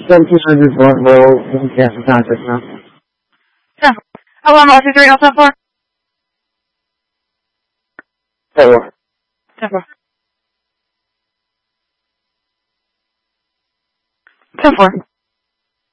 1700 we'll get in contact now. 10-4. Hello, Marcy 3, 10-4. 10-4. 10-4. 10-4.